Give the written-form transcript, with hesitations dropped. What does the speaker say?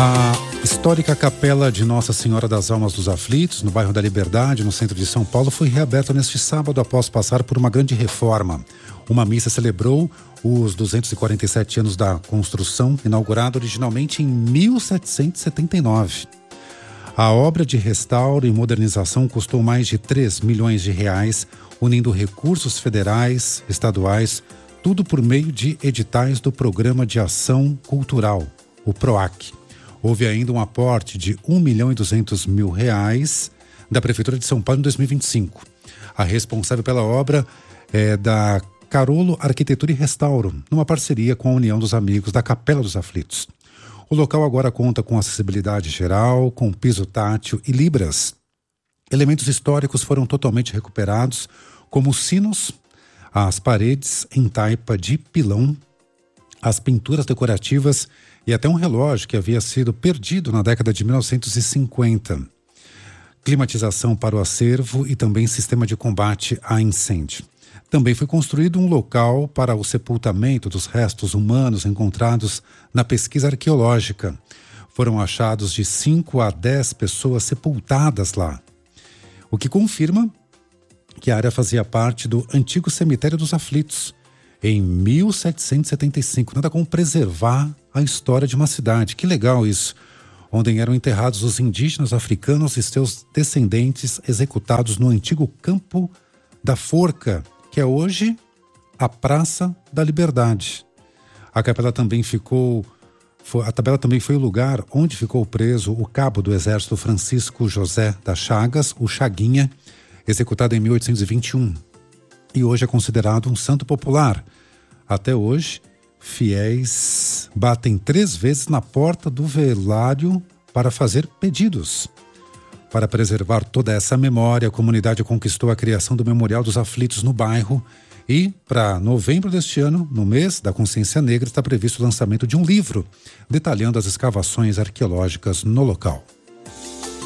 A histórica Capela de Nossa Senhora das Almas dos Aflitos, no bairro da Liberdade, no centro de São Paulo, foi reaberta neste sábado após passar por uma grande reforma. Uma missa celebrou os 247 anos da construção, inaugurada originalmente em 1779. A obra de restauro e modernização custou mais de 3 milhões de reais, unindo recursos federais, estaduais, tudo por meio de editais do Programa de Ação Cultural, o PROAC. Houve ainda um aporte de R$1.200.000 da Prefeitura de São Paulo em 2025. A responsável pela obra é da Carolo Arquitetura e Restauro, numa parceria com a União dos Amigos da Capela dos Aflitos. O local agora conta com acessibilidade geral, com piso tátil e libras. Elementos históricos foram totalmente recuperados, como os sinos, as paredes em taipa de pilão, as pinturas decorativas e até um relógio que havia sido perdido na década de 1950. Climatização para o acervo e também sistema de combate a incêndio. Também foi construído um local para o sepultamento dos restos humanos encontrados na pesquisa arqueológica. Foram achados de 5 a 10 pessoas sepultadas lá, o que confirma que a área fazia parte do antigo cemitério dos Aflitos, em 1775. Nada como preservar a história de uma cidade. Que legal isso! Onde eram enterrados os indígenas africanos e seus descendentes executados no antigo Campo da Forca, que é hoje a Praça da Liberdade. A tabela também foi o lugar onde ficou preso o cabo do Exército Francisco José das Chagas, o Chaguinha, executado em 1821. E hoje é considerado um santo popular. Até hoje, fiéis batem 3 vezes na porta do velário para fazer pedidos. Para preservar toda essa memória, a comunidade conquistou a criação do Memorial dos Aflitos no bairro e, para novembro deste ano, no mês da Consciência Negra, está previsto o lançamento de um livro detalhando as escavações arqueológicas no local.